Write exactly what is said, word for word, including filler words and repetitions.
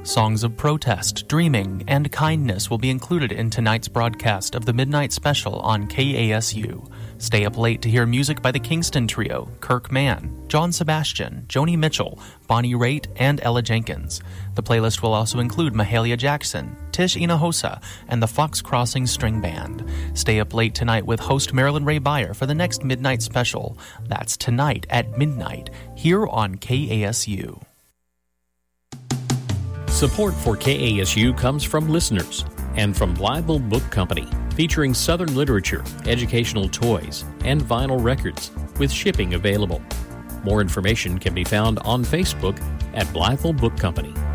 Songs of protest, dreaming, and kindness will be included in tonight's broadcast of the Midnight Special on K A S U. Stay up late to hear music by the Kingston Trio, Kirk Mann, John Sebastian, Joni Mitchell, Bonnie Raitt, and Ella Jenkins. The playlist will also include Mahalia Jackson, Tish Hinojosa, and the Fox Crossing String Band. Stay up late tonight with host Marilyn Ray Beyer for the next Midnight Special. That's tonight at midnight, here on K A S U. Support for K A S U comes from listeners and from Bible Book Company, featuring Southern literature, educational toys, and vinyl records, with shipping available. More information can be found on Facebook at Blytheville Book Company.